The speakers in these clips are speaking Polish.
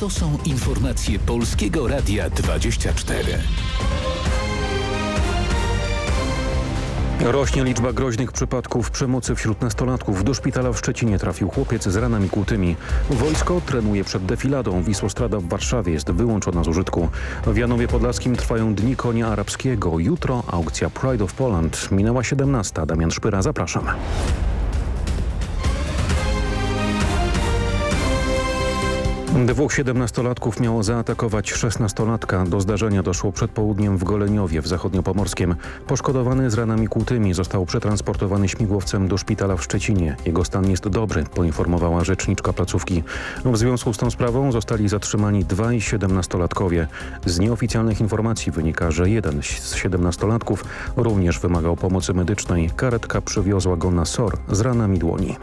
To są informacje Polskiego Radia 24. Rośnie liczba groźnych przypadków przemocy wśród nastolatków. Do szpitala w Szczecinie trafił chłopiec z ranami kłutymi. Wojsko trenuje przed defiladą. Wisłostrada w Warszawie jest wyłączona z użytku. W Janowie Podlaskim trwają Dni Konia Arabskiego. Jutro aukcja Pride of Poland. Minęła 17. Damian Szpyra, zapraszam. Dwóch 17-latków miało zaatakować 16-latka. Do zdarzenia doszło przed południem w Goleniowie w Zachodniopomorskiem. Poszkodowany z ranami kłutymi został przetransportowany śmigłowcem do szpitala w Szczecinie. Jego stan jest dobry, poinformowała rzeczniczka placówki. W związku z tą sprawą zostali zatrzymani dwaj 17-latkowie. Z nieoficjalnych informacji wynika, że jeden z 17-latków również wymagał pomocy medycznej. Karetka przywiozła go na SOR z ranami dłoni.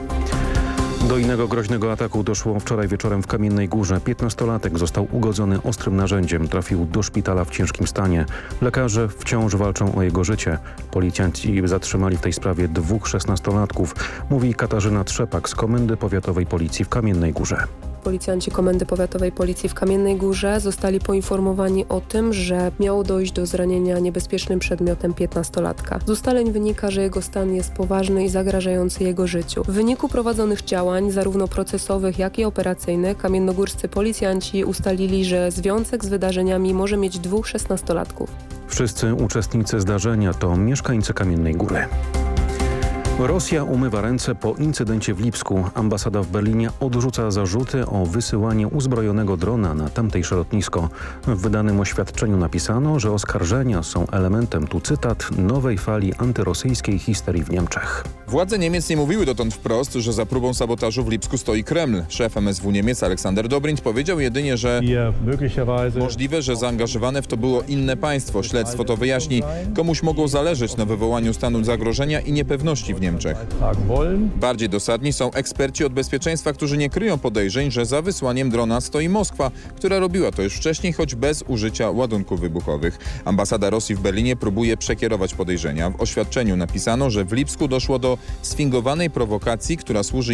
Do innego groźnego ataku doszło wczoraj wieczorem w Kamiennej Górze. 15-latek został ugodzony ostrym narzędziem. Trafił do szpitala w ciężkim stanie. Lekarze wciąż walczą o jego życie. Policjanci zatrzymali w tej sprawie dwóch 16-latków, mówi Katarzyna Trzepak z Komendy Powiatowej Policji w Kamiennej Górze. Policjanci Komendy Powiatowej Policji w Kamiennej Górze zostali poinformowani o tym, że miało dojść do zranienia niebezpiecznym przedmiotem 15-latka. Z ustaleń wynika, że jego stan jest poważny i zagrażający jego życiu. W wyniku prowadzonych działań, zarówno procesowych, jak i operacyjnych, kamiennogórscy policjanci ustalili, że związek z wydarzeniami może mieć dwóch 16-latków. Wszyscy uczestnicy zdarzenia to mieszkańcy Kamiennej Góry. Rosja umywa ręce po incydencie w Lipsku. Ambasada w Berlinie odrzuca zarzuty o wysyłanie uzbrojonego drona na tamtejsze lotnisko. W wydanym oświadczeniu napisano, że oskarżenia są elementem, tu cytat, nowej fali antyrosyjskiej histerii w Niemczech. Władze Niemiec nie mówiły dotąd wprost, że za próbą sabotażu w Lipsku stoi Kreml. Szef MSW Niemiec Aleksander Dobrindt powiedział jedynie, że możliwe, że zaangażowane w to było inne państwo. Śledztwo to wyjaśni. Komuś mogło zależeć na wywołaniu stanu zagrożenia i niepewności w Niemczech. Bardziej dosadni są eksperci od bezpieczeństwa, którzy nie kryją podejrzeń, że za wysłaniem drona stoi Moskwa, która robiła to już wcześniej, choć bez użycia ładunków wybuchowych. Ambasada Rosji w Berlinie próbuje przekierować podejrzenia. W oświadczeniu napisano, że w Lipsku doszło do sfingowanej prowokacji, która służy